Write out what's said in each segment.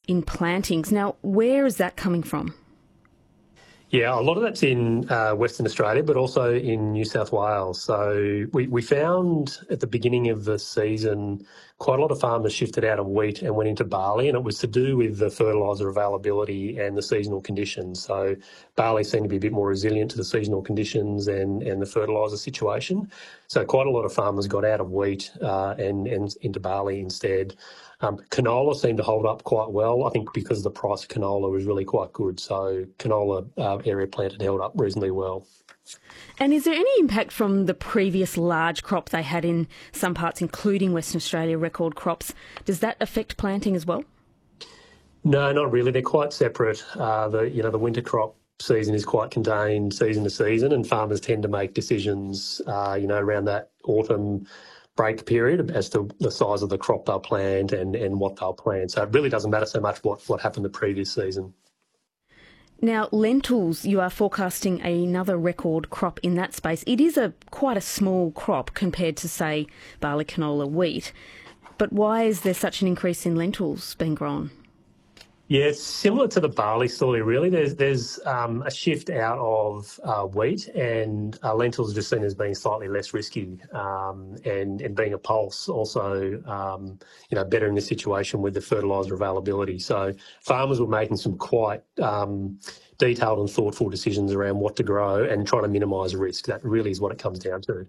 in plantings. Now, where is that coming from? Yeah, a lot of that's in Western Australia, but also in New South Wales. So we found at the beginning of the season quite a lot of farmers shifted out of wheat and went into barley, and it was to do with the fertiliser availability and the seasonal conditions. So barley seemed to be a bit more resilient to the seasonal conditions and the fertiliser situation. So quite a lot of farmers got out of wheat and into barley instead. Canola seemed to hold up quite well, I think because the price of canola was really quite good. So canola area planted held up reasonably well. And is there any impact from the previous large crop they had in some parts, including Western Australia, record crops? Does that affect planting as well? No, not really. They're quite separate. The winter crop season is quite contained season to season, and farmers tend to make decisions, around that autumn break period as to the size of the crop they'll plant and what they'll plant. So it really doesn't matter so much what happened the previous season. Now, lentils, you are forecasting another record crop in that space. It is quite a small crop compared to, say, barley, canola, wheat. But why is there such an increase in lentils being grown? Yeah, it's similar to the barley story, really. There's a shift out of wheat, and lentils are just seen as being slightly less risky, and being a pulse also, better in this situation with the fertiliser availability. So farmers were making some quite detailed and thoughtful decisions around what to grow and trying to minimise risk. That really is what it comes down to.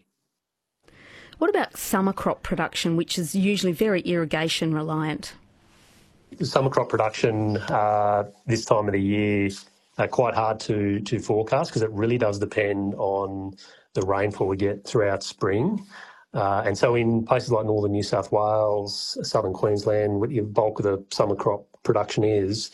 What about summer crop production, which is usually very irrigation reliant? Summer crop production this time of the year quite hard to forecast because it really does depend on the rainfall we get throughout spring. And so in places like northern New South Wales, southern Queensland, where the bulk of the summer crop production is,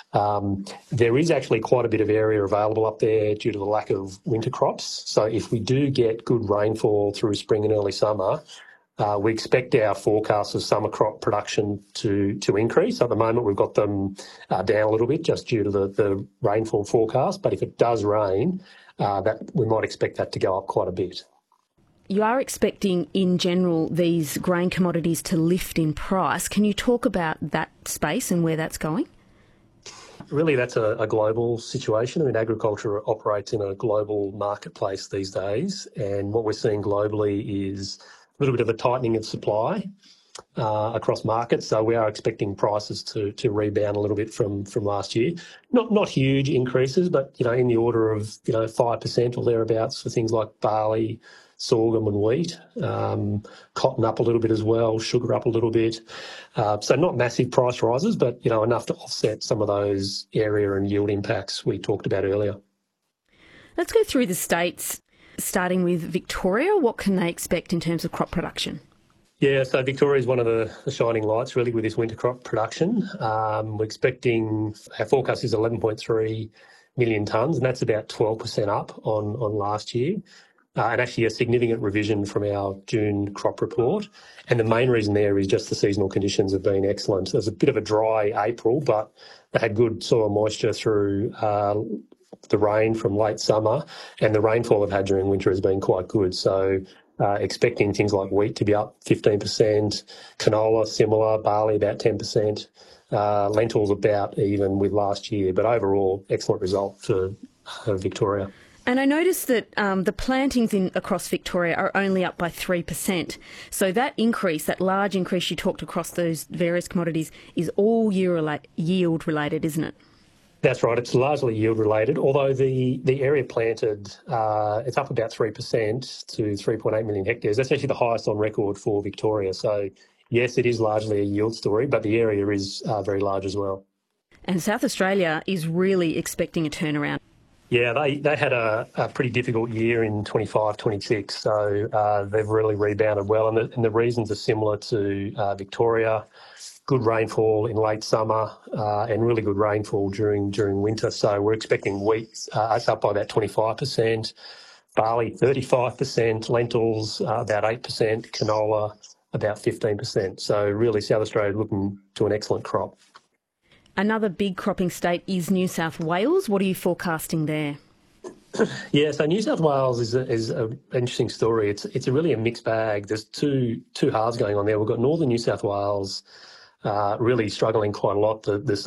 there is actually quite a bit of area available up there due to the lack of winter crops. So if we do get good rainfall through spring and early summer, we expect our forecast of summer crop production to increase. At the moment, we've got them down a little bit just due to the rainfall forecast. But if it does rain, that we might expect that to go up quite a bit. You are expecting, in general, these grain commodities to lift in price. Can you talk about that space and where that's going? Really, that's a global situation. I mean, agriculture operates in a global marketplace these days. And what we're seeing globally is a little bit of a tightening of supply across markets. So we are expecting prices to rebound a little bit from last year. Not huge increases, but, in the order of, 5% or thereabouts for things like barley, sorghum and wheat. Cotton up a little bit as well, sugar up a little bit. So not massive price rises, but, enough to offset some of those area and yield impacts we talked about earlier. Let's go through the states. Starting with Victoria, what can they expect in terms of crop production? Yeah, so Victoria is one of the shining lights really with this winter crop production. We're expecting, our forecast is 11.3 million tonnes, and that's about 12% up on last year. And actually a significant revision from our June crop report. And the main reason there is just the seasonal conditions have been excellent. There's a bit of a dry April, but they had good soil moisture through the rain from late summer, and the rainfall they've had during winter has been quite good. So expecting things like wheat to be up 15%, canola similar, barley about 10%, lentils about even with last year. But overall, excellent result for Victoria. And I noticed that the plantings across Victoria are only up by 3%. So that increase, that large increase you talked across those various commodities, is all yield related, isn't it? That's right. It's largely yield related, although the area planted, it's up about 3% to 3.8 million hectares. That's actually the highest on record for Victoria. So, yes, it is largely a yield story, but the area is very large as well. And South Australia is really expecting a turnaround. Yeah, they had a pretty difficult year in 25-26, so they've really rebounded well. And the reasons are similar to Victoria. Good rainfall in late summer and really good rainfall during winter. So we're expecting wheat up by about 25%, barley 35%, lentils about 8%, canola about 15%. So really South Australia looking to an excellent crop. Another big cropping state is New South Wales. What are you forecasting there? Yeah, so New South Wales is an interesting story. It's really a mixed bag. There's two halves going on there. We've got northern New South Wales really struggling quite a lot. The